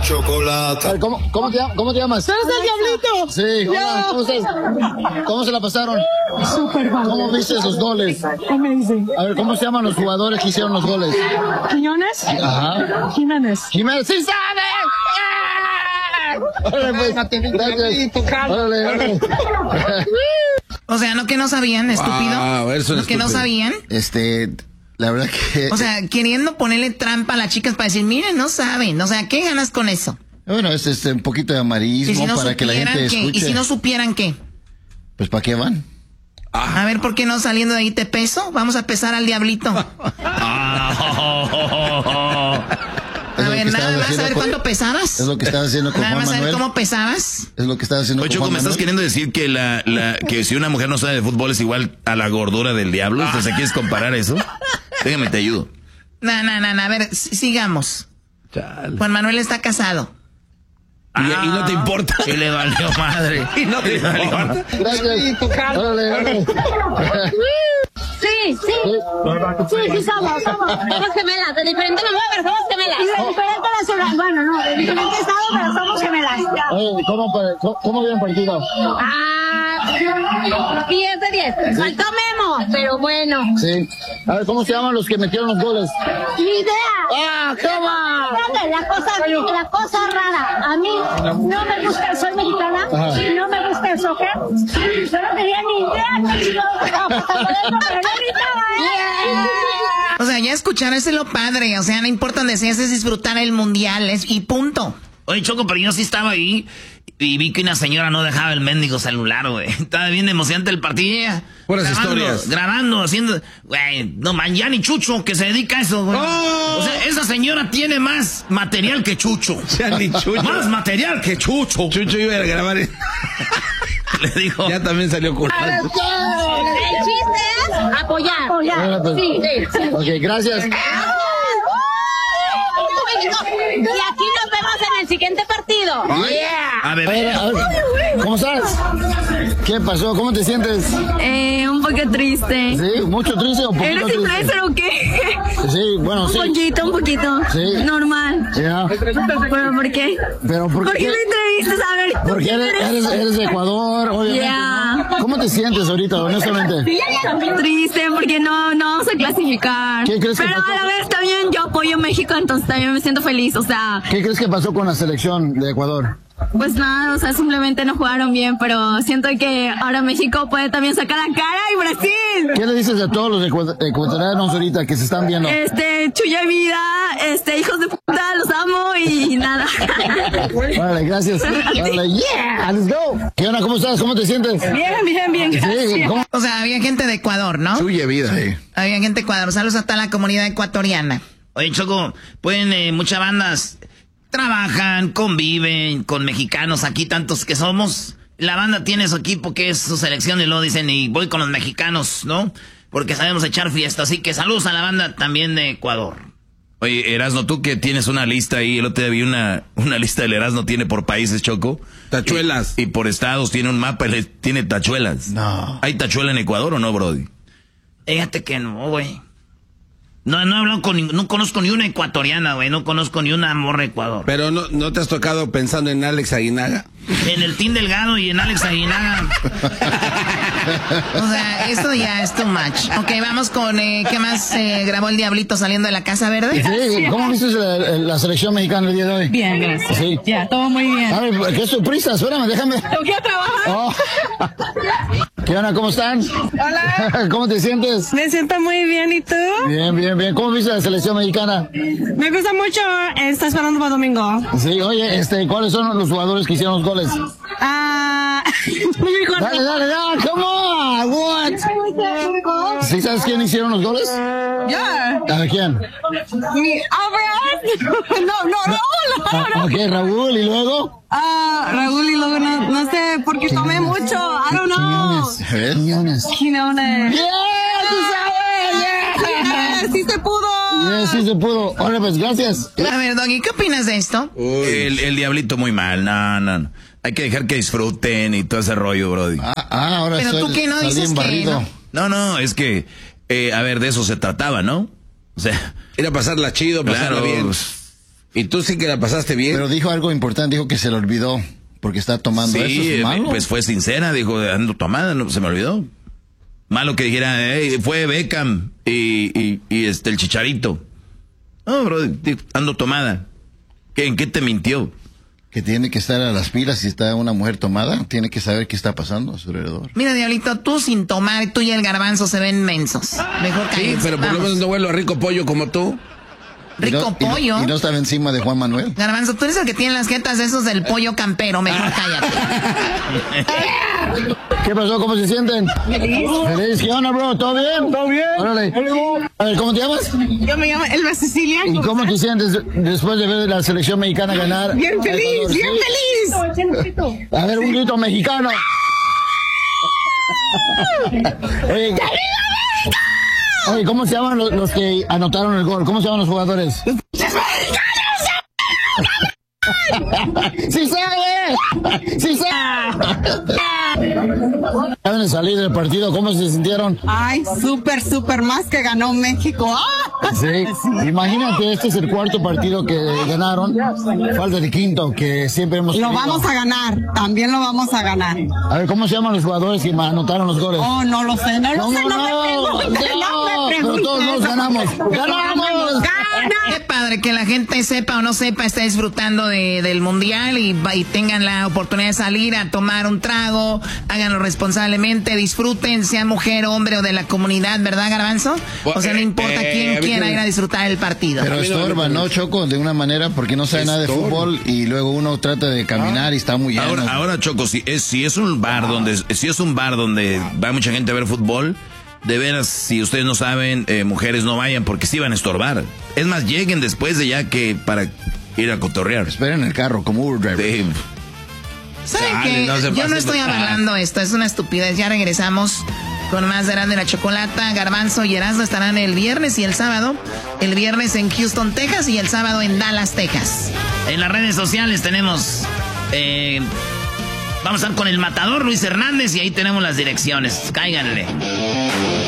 chocolate. ¿Cómo te llamas? ¿Eres el Diablito? Sí, hola, ¿cómo estás? ¿Cómo se la pasaron? Súper mal. ¿Cómo viste esos goles? Amazing. A ver, ¿cómo se llaman los jugadores que hicieron los goles? ¿Quiñones? Ajá. Jiménez. Jiménez, ¡sí sabe! Órale, pues, gracias. Órale. O sea, ¿no que no sabían, estúpido? Eso ¿No que no sabían? La verdad que... O sea, queriendo ponerle trampa a las chicas para decir, miren, no saben. O sea, ¿qué ganas con eso? Bueno, es un poquito de amarillismo para que la gente escuche. ¿Y si no supieran qué? Pues, ¿para qué van? A ver, ¿por qué no saliendo de ahí te peso? Vamos a pesar al Diablito. A ver, nada más, a ver cuánto pesabas. Es lo que estás haciendo con Juan Manuel. Nada más a ver cómo pesabas. Es lo que estás haciendo con Juan Manuel. ¿me estás queriendo decir que que si una mujer no sabe de fútbol es igual a la gordura del diablo? Entonces, ¿quieres comparar eso? Déjame, te ayudo. No, a ver, sigamos. Chale. Juan Manuel está casado. ¿Y no te importa? Y le valió madre. ¿Y no te importa? Gracias. Órale. Sí, somos gemelas, de diferente nombre, pero somos gemelas. De diferente nacional, bueno, no, de diferente estado, pero somos gemelas. Oye, ¿cómo vieron partido? 10 de 10. Faltó Memo, pero bueno. Sí. A ver, ¿cómo se llaman los que metieron los goles? Ni idea. ¿Cómo? La cosa rara. A mí no me gusta, soy mexicana, no me gusta el soccer. Yo no tenía ni idea que pero no gritaba, O sea, ya escuchar eso es lo padre. O sea, no importa donde seas, es disfrutar el mundial. Y punto. Oye, Choco, pero yo sí estaba ahí y vi que una señora no dejaba el mendigo celular, güey. Estaba bien emocionante el partido. Buenas historias. Grabando, haciendo... Güey, no man, ya ni Chucho, que se dedica a eso, güey. ¡Oh! O sea, esa señora tiene más material que Chucho. Ya ni Chucho. Más material que Chucho. Chucho iba a grabar. Le dijo... Ya también salió culpable. El chiste es apoyar. Sí. Ok, gracias. Y aquí nos vemos en el siguiente partido. A ver. ¿Cómo estás? ¿Qué pasó? ¿Cómo te sientes? Un poco triste. ¿Sí? ¿Mucho triste o un poquito ¿Eres triste? influencer o qué? Sí, bueno, sí. Un poquito. Sí. Normal. Ya. ¿Pero por qué? ¿Por qué me entrevistas? A ver. Porque eres de Ecuador, obviamente. Yeah. ¿No? ¿Cómo te sientes ahorita, honestamente? Triste porque no vamos a clasificar. ¿Qué crees que Pero pasó? a la vez también yo apoyo a México, entonces también me siento feliz, o sea. ¿Qué crees que pasó con la selección de Ecuador? Pues nada, o sea, simplemente no jugaron bien, pero siento que ahora México puede también sacar la cara y Brasil. ¿Qué le dices a todos los ecuatorianos ahorita que se están viendo? Chuya vida, hijos de puta, los amo y nada. Vale, gracias. Vale, yeah, let's go. ¿Qué onda? ¿Cómo estás? ¿Cómo te sientes? Bien, gracias. Sí, ¿cómo? O sea, había gente de Ecuador, ¿no? Chuya vida. Sí. Había gente de Ecuador. Saludos a toda la comunidad ecuatoriana. Oye, Choco, muchas bandas trabajan, conviven con mexicanos, aquí tantos que somos. La banda tiene su equipo que es su selección y luego dicen, y voy con los mexicanos, ¿no? Porque sabemos echar fiesta. Así que saludos a la banda también de Ecuador. Oye, Erasno, tú que tienes una lista ahí, el otro día vi una lista del Erasno, tiene por países, Choco. Tachuelas. Y por estados, tiene un mapa, tiene tachuelas. No. ¿Hay tachuela en Ecuador o no, Brody? Fíjate que no, güey. No he hablado no conozco ni una ecuatoriana, güey. No conozco ni una morra de Ecuador. Pero no te has tocado pensando en Alex Aguinaga. En el Team Delgado y en Alex Aguinaga. O sea, esto ya es too much. Ok, vamos con, ¿qué más grabó el Diablito saliendo de la Casa Verde? Sí, ¿cómo viste la selección mexicana el día de hoy? Bien, gracias. Sí. Ya, todo muy bien. A ver, qué sorpresa, espérame, déjame. Tengo que ir a trabajar. Oh. ¿Qué onda? ¿Cómo están? Hola. ¿Cómo te sientes? Me siento muy bien, ¿y tú? Bien. ¿Cómo viste la selección mexicana? Me gusta mucho. Está esperando para domingo. Sí, oye, ¿cuáles son los jugadores que hicieron los goles? Dale, come on, what? ¿Sí sabes quién hicieron los goles? Ya. ¿A quién? No. Ok, Raúl, ¿y luego? Raúl, y luego no sé, porque tomé mucho. I don't know. Quiñones. Quiñones. ¡Yeah! ¡Tú sabes! ¡Yeah! Sí se pudo. Sí se pudo. Ahora pues, gracias. A ver, Doggy, ¿qué opinas de esto? El Diablito muy mal, no. Hay que dejar que disfruten y todo ese rollo, Brody. Ahora pero tú que no dices que no, es que, a ver, de eso se trataba, ¿no? O sea, ir a pasarla chido, pasarla claro, bien. ¿Y tú sí que la pasaste bien? Pero dijo algo importante, dijo que se le olvidó porque está tomando. Sí, eso es malo. pues fue sincera, dijo, ando tomada, no, se me olvidó. Malo que dijera, fue Beckham y el Chicharito. No, bro, ando tomada. ¿En qué te mintió? Que tiene que estar a las pilas si está una mujer tomada, tiene que saber qué está pasando a su alrededor. Mira, Diablito, tú sin tomar, tú y el Garbanzo se ven mensos. Mejor Sí, cállense, pero por lo vamos. menos no vuelo a rico pollo como tú. Rico pollo. Y no estaba encima de Juan Manuel. Garbanzo, tú eres el que tiene las jetas de esos del pollo campero. Mejor cállate. ¿Qué pasó? ¿Cómo se sienten? Feliz. ¿Qué onda, bro? ¿Todo bien? ¿Todo bien? Órale. A ver, ¿cómo te llamas? Yo me llamo Elba Cecilia. ¿Y cómo te sientes después de ver la selección mexicana ganar? Bien feliz, Ecuador, bien ¿sí? feliz. A ver, un grito mexicano. Oye, ¿cómo se llaman los que anotaron el gol? ¿Cómo se llaman los jugadores? ¡Sí sabe! ¡Sí sabe! Saben de salir del partido, ¿cómo se sintieron? Ay, súper más que ganó México. ¡Ah! Sí, imagínate, este es el cuarto partido que ganaron. Falta el quinto, que siempre hemos Lo tenido. vamos a ganar, también lo vamos a ganar. A ver, ¿cómo se llaman los jugadores que anotaron los goles? Oh, no lo sé, no me preguntes, pero todos nos ganamos. ¡Ganamos! Qué padre que la gente sepa o no sepa, esté disfrutando del mundial y tengan la oportunidad de salir a tomar un trago, háganlo responsablemente, disfruten, sean mujer, hombre o de la comunidad, ¿verdad, Garbanzo? O sea, no importa quién quiera ir a disfrutar el partido. Pero estorba, ¿no, Choco? De una manera, porque no sabe nada de fútbol y luego uno trata de caminar y está muy lleno. Ahora, Choco, si es un bar donde va mucha gente a ver fútbol, de veras, si ustedes no saben, mujeres no vayan porque sí van a estorbar. Es más, lleguen después de ya que para ir a cotorrear. Esperen el carro como Uber driver. Sí. ¿Saben qué? Yo no estoy avalando esto, es una estupidez. Ya regresamos con más de Erasmo y la Chocolata. Garbanzo y Erasmo estarán el viernes y el sábado. El viernes en Houston, Texas y el sábado en Dallas, Texas. En las redes sociales tenemos... vamos a estar con el matador Luis Hernández y ahí tenemos las direcciones. Cáiganle.